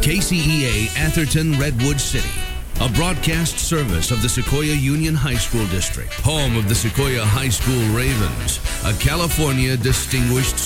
KCEA Atherton Redwood City, a broadcast service of the Sequoia Union High School District, home of the Sequoia High School Ravens, a California Distinguished